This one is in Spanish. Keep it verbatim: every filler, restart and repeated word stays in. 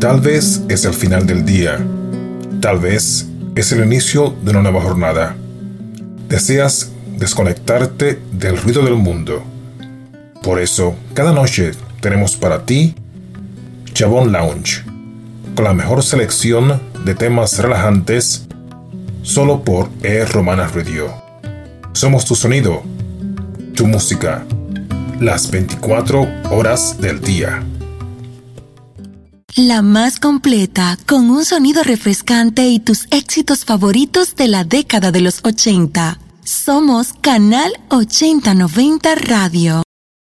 Tal vez es el final del día. Tal vez es el inicio de una nueva jornada. Deseas desconectarte del ruido del mundo. Por eso, cada noche tenemos para ti Chabón Lounge, con la mejor selección de temas relajantes, solo por E Romana Radio. Somos tu sonido, tu música, las veinticuatro horas del día. La más completa, con un sonido refrescante y tus éxitos favoritos de la década de los ochenta. Somos Canal ochenta noventa Radio.